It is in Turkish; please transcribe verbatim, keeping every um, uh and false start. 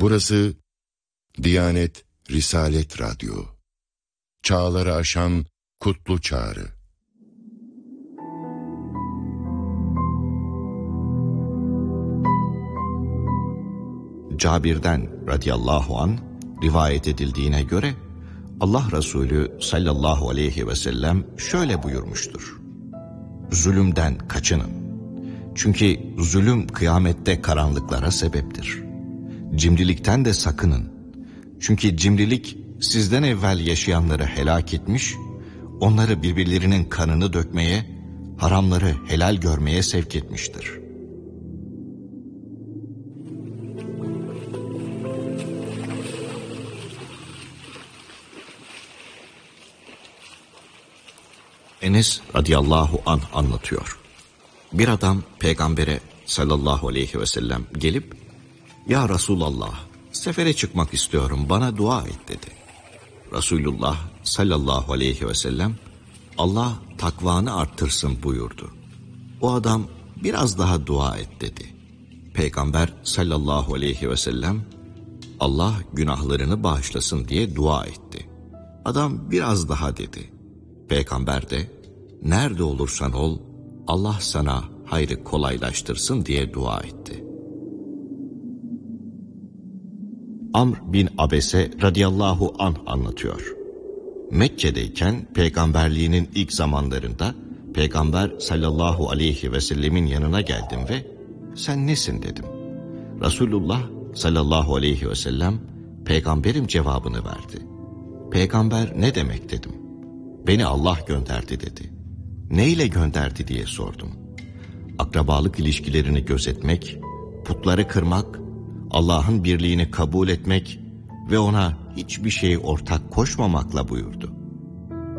Burası Diyanet Risalet Radyo. Çağları aşan kutlu çağrı. Cabir'den radıyallahu an rivayet edildiğine göre Allah Resulü sallallahu aleyhi ve sellem şöyle buyurmuştur: Zulümden kaçının. Çünkü zulüm kıyamette karanlıklara sebeptir. Cimrilikten de sakının. Çünkü cimrilik sizden evvel yaşayanları helak etmiş, onları birbirlerinin kanını dökmeye, haramları helal görmeye sevk etmiştir. Enes radıyallahu anh anlatıyor. Bir adam peygambere sallallahu aleyhi ve sellem gelip, "Ya Resulallah, sefere çıkmak istiyorum, bana dua et," dedi. Resulullah sallallahu aleyhi ve sellem, "Allah takvanı arttırsın," buyurdu. O adam, "Biraz daha dua et," dedi. Peygamber sallallahu aleyhi ve sellem, "Allah günahlarını bağışlasın," diye dua etti. Adam biraz daha dedi. Peygamber de, "Nerede olursan ol, Allah sana hayrı kolaylaştırsın," diye dua etti. Amr bin Abese radıyallahu anh anlatıyor. Mekke'deyken peygamberliğinin ilk zamanlarında Peygamber sallallahu aleyhi ve sellemin yanına geldim ve "Sen nesin?" dedim. Resulullah sallallahu aleyhi ve sellem "Peygamberim" cevabını verdi. Peygamber "Ne demek?" dedim. "Beni Allah gönderdi," dedi. "Neyle gönderdi?" diye sordum. Akrabalık ilişkilerini gözetmek, putları kırmak, Allah'ın birliğini kabul etmek ve ona hiçbir şeyi ortak koşmamakla buyurdu.